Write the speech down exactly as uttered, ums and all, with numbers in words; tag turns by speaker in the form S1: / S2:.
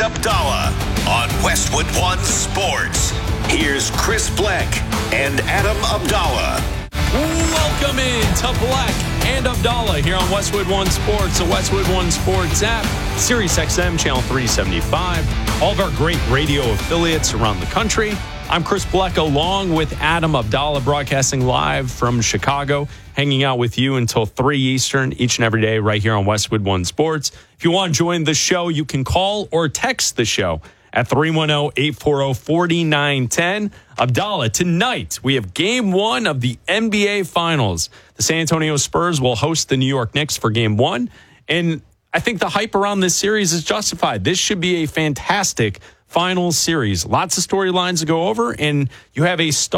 S1: Abdallah on Westwood One Sports. Here's Chris Bleck and Adam Abdallah.
S2: Welcome in to Bleck and Abdallah here on Westwood One Sports, the Westwood One Sports app, Sirius X M channel three seventy-five, all of our great radio affiliates around the country. I'm Chris Bleck along with Adam Abdallah, broadcasting live from Chicago, hanging out with you until three Eastern each and every day right here on Westwood One Sports. If you want to join the show, you can call or text the show at three one zero, eight four zero, four nine one zero. Abdallah, tonight we have game one of the N B A Finals. The San Antonio Spurs will host the New York Knicks for game one, and I think the hype around this series is justified. This should be a fantastic Finals series. Lots of storylines to go over, and you have a star